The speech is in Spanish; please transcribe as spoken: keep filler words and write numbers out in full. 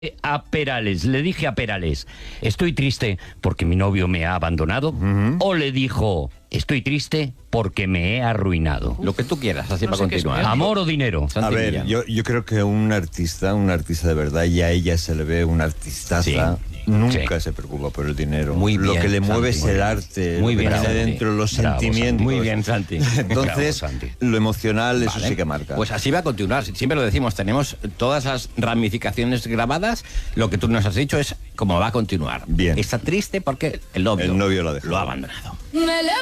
A Perales, le dije a Perales, estoy triste porque mi novio me ha abandonado, uh-huh. o le dijo, estoy triste porque me he arruinado. Lo que tú quieras, así No para sé qué es continuar. peor. ¿Amor o dinero? A ver, yo, yo creo que un artista, un artista de verdad, y a ella se le ve un artistaza, Sí. nunca Sí. se preocupa por el dinero. Muy Lo bien, que le mueve Santi, es el muy arte, Muy lo bien, que tiene Santi. dentro los Bravo, Santi. sentimientos. Muy bien, Santi. Entonces, Bravo, Santi. lo emocional, eso Vale. sí que marca. Pues así va a continuar. Siempre lo decimos, tenemos todas las ramificaciones grabadas. Lo que tú nos has dicho es cómo va a continuar. Bien. Está triste porque el novio, El novio lo ha dejado. lo ha abandonado. Me